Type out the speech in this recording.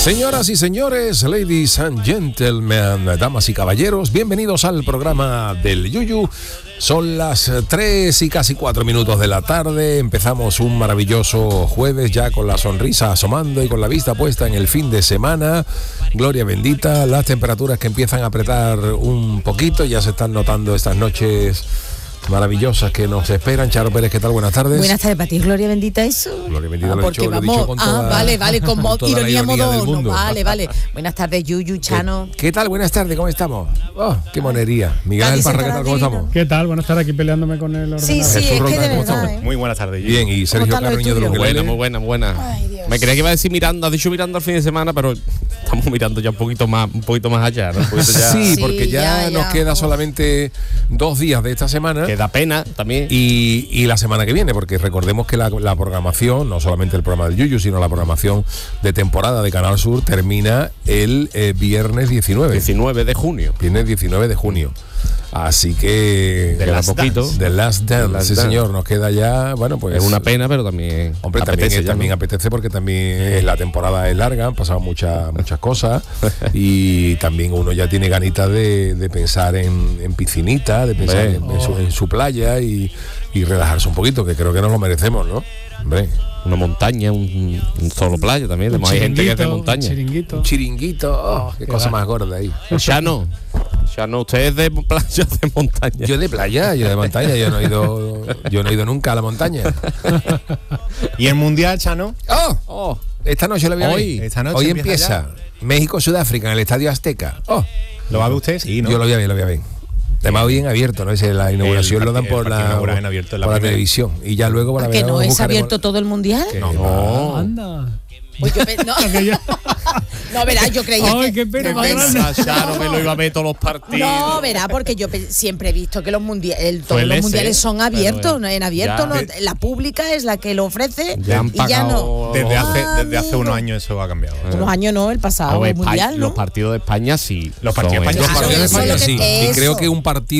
Señoras y señores, ladies and gentlemen, damas y caballeros, bienvenidos al programa del Yuyu. Son las 3 y casi 4 minutos de la tarde. Empezamos un maravilloso jueves ya con la sonrisa asomando y con la vista puesta en el fin de semana. Gloria bendita, las temperaturas que empiezan a apretar un poquito, ya se están notando estas noches maravillosas que nos esperan. Charo Pérez, ¿qué tal? Buenas tardes. Buenas tardes para ti, Gloria bendita eso. Gloria bendita, porque lo he dicho con toda, vale, con ironía modo. Vale. Buenas tardes, Yuyu, Chano. ¿Qué tal? Buenas tardes, ¿cómo estamos? Oh, qué monería. Miguel Ángel Parra, ¿qué tal? ¿Cómo estamos? ¿Qué tal? Buenas tardes, aquí peleándome con el ordenador. Sí, Jesús es Roldán, que de ¿cómo verdad, estamos? Muy buenas tardes. Bien, y Sergio Carreño de los Muy buena. Ay, Dios. Me creía que iba a decir mirando, has dicho mirando al fin de semana, pero estamos mirando ya un poquito más allá, ¿no? Sí, porque ya nos queda solamente 2 días de esta semana. Que da pena también. Y la semana que viene, porque recordemos que la programación, no solamente el programa del Yuyu, sino la programación de temporada de Canal Sur termina el viernes 19. 19 de junio. Viernes 19 de junio. Así que The Last Dance. The Last Dance, sí señor, nos queda ya, bueno, pues Es una pena, pero también hombre, también apetece porque también la temporada es larga, han pasado muchas cosas y también uno ya tiene ganitas de pensar en piscinita, de pensar en su playa y relajarse un poquito, que creo que nos lo merecemos, ¿no? Hombre. Una montaña, un solo playa también. Hay gente que hace montaña. Un chiringuito, qué cosa más gorda ahí. Chano, ¿usted es de playa o de montaña? Yo de playa, yo de montaña, yo no he ido nunca a la montaña. ¿Y el mundial, Chano? ¡Oh! Esta noche lo voy a ver. Hoy empieza México-Sudáfrica en el Estadio Azteca. ¿Lo va a ver usted? Sí, ¿no? Yo lo voy a ver. Además hoy en abierto, ¿no? La inauguración lo dan por la televisión. Y ya luego ¿Por qué no es abierto todo el mundial? No. Anda. Pues no, verá, yo creía Ay, qué pena más grande. Chano me lo iba a ver todos los partidos. No, verá, porque yo siempre he visto que todos los mundiales son abiertos, no en abierto, no, la pública es la que lo ofrece y ya no. Desde hace unos años eso ha cambiado. Unos años no, el pasado mundial, ¿no? Los partidos de España sí. Los partidos de España sí. Y creo que un partido